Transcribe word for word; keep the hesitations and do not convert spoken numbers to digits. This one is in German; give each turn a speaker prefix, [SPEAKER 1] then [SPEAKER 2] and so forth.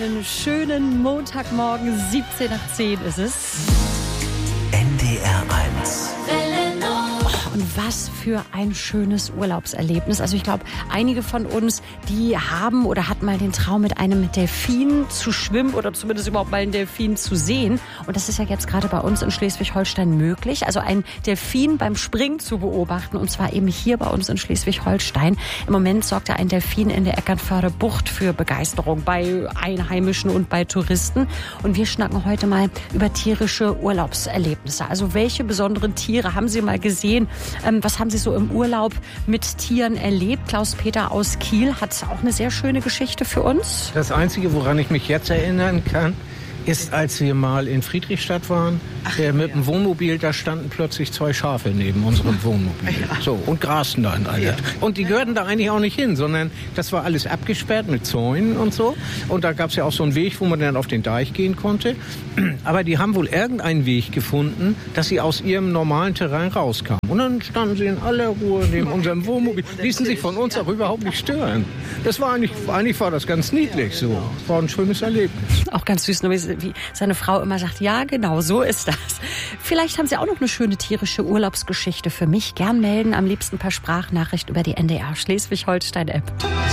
[SPEAKER 1] Einen schönen Montagmorgen, siebzehn nach zehn ist es.
[SPEAKER 2] N D R eins.
[SPEAKER 1] Und was für ein schönes Urlaubserlebnis. Also ich glaube, einige von uns, die haben oder hatten mal den Traum, mit einem Delfin zu schwimmen oder zumindest überhaupt mal einen Delfin zu sehen. Und das ist ja jetzt gerade bei uns in Schleswig-Holstein möglich. Also einen Delfin beim Springen zu beobachten. Und zwar eben hier bei uns in Schleswig-Holstein. Im Moment sorgt ja ein Delfin in der Eckernförder Bucht für Begeisterung bei Einheimischen und bei Touristen. Und wir schnacken heute mal über tierische Urlaubserlebnisse. Also welche besonderen Tiere haben Sie mal gesehen? Ähm, was haben Sie so im Urlaub mit Tieren erlebt? Klaus-Peter aus Kiel hat auch eine sehr schöne Geschichte für uns.
[SPEAKER 3] Das Einzige, woran ich mich jetzt erinnern kann, ist, als wir mal in Friedrichstadt waren, Ach, der mit ja. dem Wohnmobil, da standen plötzlich zwei Schafe neben unserem Wohnmobil. Ja. So, und grasten da in alles. Ja. Und die gehörten da eigentlich auch nicht hin, sondern das war alles abgesperrt mit Zäunen und so. Und da gab es ja auch so einen Weg, wo man dann auf den Deich gehen konnte. Aber die haben wohl irgendeinen Weg gefunden, dass sie aus ihrem normalen Terrain rauskamen. Und dann standen sie in aller Ruhe neben unserem Wohnmobil, ließen sich von uns auch überhaupt nicht stören. Das war eigentlich, eigentlich war das ganz niedlich so. Das war ein schönes Erlebnis.
[SPEAKER 1] Auch ganz süß, wie seine Frau immer sagt, ja genau, so ist das. Vielleicht haben Sie auch noch eine schöne tierische Urlaubsgeschichte für mich. Gern melden, am liebsten per Sprachnachricht über die N D R Schleswig-Holstein-App.